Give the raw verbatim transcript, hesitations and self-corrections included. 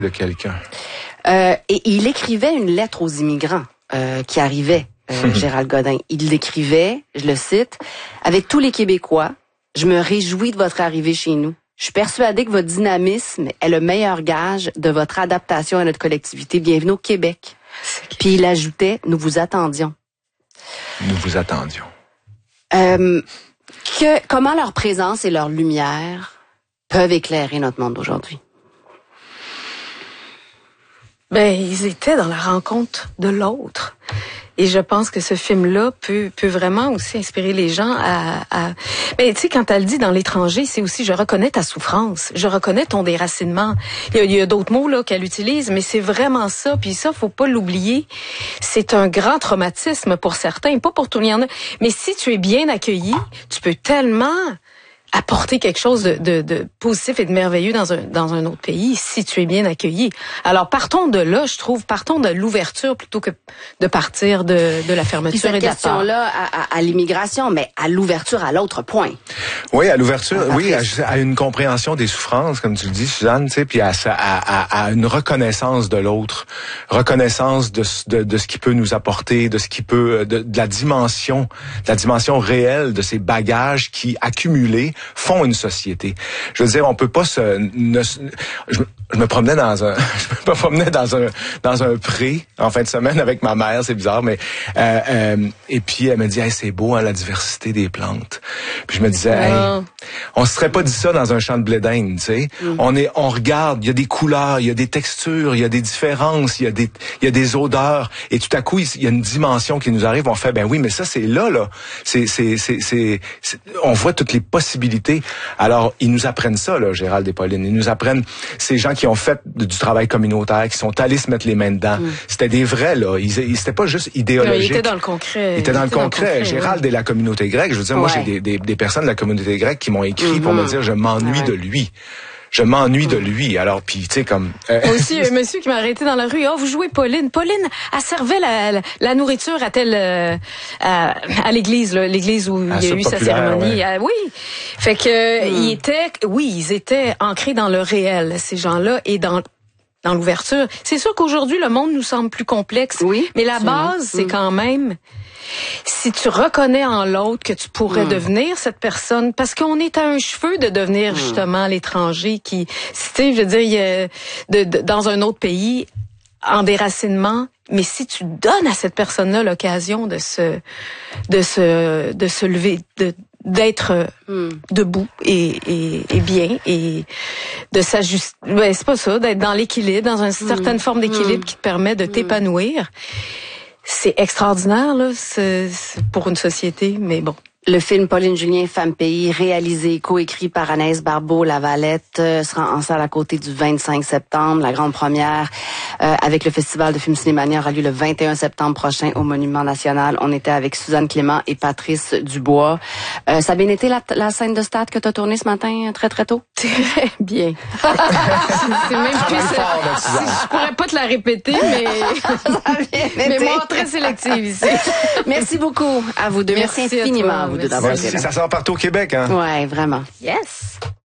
de quelqu'un. Euh, et il écrivait une lettre aux immigrants euh, qui arrivaient, euh, Gérald Godin. Il l'écrivait, je le cite, « Avec tous les Québécois, je me réjouis de votre arrivée chez nous. Je suis persuadé que votre dynamisme est le meilleur gage de votre adaptation à notre collectivité. Bienvenue au Québec. » Puis il ajoutait, « Nous vous attendions. » Nous vous attendions. Euh, que, comment leur présence et leur lumière peuvent éclairer notre monde d'aujourd'hui? Ben, ils étaient dans la rencontre de l'autre. Et je pense que ce film-là peut peut vraiment aussi inspirer les gens à... à... Ben, tu sais, quand elle dit dans l'étranger, c'est aussi « je reconnais ta souffrance, je reconnais ton déracinement ». Il y a, il y a d'autres mots là qu'elle utilise, mais c'est vraiment ça. Puis ça, faut pas l'oublier. C'est un grand traumatisme pour certains, pas pour tout le monde. Mais si tu es bien accueilli, tu peux tellement apporter quelque chose de, de, de positif et de merveilleux dans un dans un autre pays si tu es bien accueilli. Alors partons de là, je trouve, partons de l'ouverture plutôt que de partir de, de la fermeture et de la peur. Cette question-là à, à, à l'immigration, mais à l'ouverture à l'autre point. Oui, à l'ouverture, oui, à, à une compréhension des souffrances, comme tu le dis, Suzanne, tu sais, puis à, à, à, à une reconnaissance de l'autre, reconnaissance de, de, de ce qui peut nous apporter, de ce qui peut, de, de la dimension, de la dimension réelle de ces bagages qui accumulés font une société. Je veux dire, on peut pas se... Ne, je, je me promenais dans un... Je me promenais dans un dans un pré en fin de semaine avec ma mère, c'est bizarre, mais... Euh, euh, et puis, elle me dit, hey, c'est beau, hein, la diversité des plantes. Puis je me disais, hey, oh. on se serait pas dit ça dans un champ de blé d'Inde, tu sais. Mm. On est, on regarde, il y a des couleurs, il y a des textures, il y a des différences, il y a des, il y a des odeurs. Et tout à coup, il y a une dimension qui nous arrive. On fait, ben oui, mais ça, c'est là, là. C'est, c'est, c'est, c'est, c'est on voit toutes les possibilités. Alors, ils nous apprennent ça, là, Gérald et Pauline. Ils nous apprennent ces gens qui ont fait du travail communautaire, qui sont allés se mettre les mains dedans. Mm. C'était des vrais, là. Ils, ils c'était pas juste idéologique. Ils étaient dans le concret. Ils étaient dans, le, concret. dans le concret. Gérald ouais. et la communauté grecque. Je veux dire, ouais. moi, j'ai des, des, des personnes de la communauté grecque qui m'ont écrit mm-hmm. pour me dire, je m'ennuie ouais. de lui. Je m'ennuie mm. de lui. Alors, puis, tu sais, comme... Euh... Aussi, un monsieur qui m'a arrêté dans la rue. Oh, vous jouez Pauline. Pauline, elle servait la, la, la nourriture à telle... Euh, à, à l'église, là, l'église où à il y a eu sa cérémonie. Ouais. Ah, oui. Fait que, mm. ils étaient... Oui, ils étaient ancrés dans le réel, ces gens-là, et dans... dans l'ouverture. C'est sûr qu'aujourd'hui, le monde nous semble plus complexe. Oui. Mais la base, c'est mm. quand même... Si tu reconnais en l'autre que tu pourrais mmh. devenir cette personne, parce qu'on est à un cheveu de devenir mmh. justement l'étranger qui, tu sais, je veux dire, il y a de, de, dans un autre pays, en déracinement, mais si tu donnes à cette personne-là l'occasion de se, de se, de se lever, de d'être mmh. debout et, et, et bien et de s'ajuster, ben, c'est pas ça, d'être dans l'équilibre, dans une certaine mmh. forme d'équilibre mmh. qui te permet de t'épanouir. C'est extraordinaire, là, c'est, c'est pour une société, mais bon. Le film Pauline Julien, Femme Pays, réalisé, coécrit par Anaïs Barbeau-Lavalette, euh, sera en salle à côté du vingt-cinq septembre. La grande première euh, avec le Festival de films Cinémania aura lieu le vingt et un septembre prochain au Monument National. On était avec Suzanne Clément et Patrice Dubois. Euh, ça a bien été la, la scène de stade que tu as tournée ce matin, très très tôt? Très bien. C'est même plus... Je pourrais pas te la répéter, mais... mais moi, très sélective ici. Merci beaucoup à vous deux. Merci, Merci infiniment. Vous Merci. Ça sort partout au Québec, hein? Ouais, vraiment. Yes.